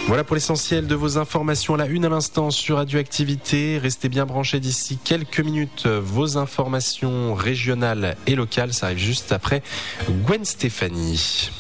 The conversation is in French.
Voilà pour l'essentiel de vos informations à la une à l'instant sur Radioactivité. Restez bien branchés d'ici quelques minutes. Vos informations régionales et locales, ça arrive juste après Gwen Stéphanie.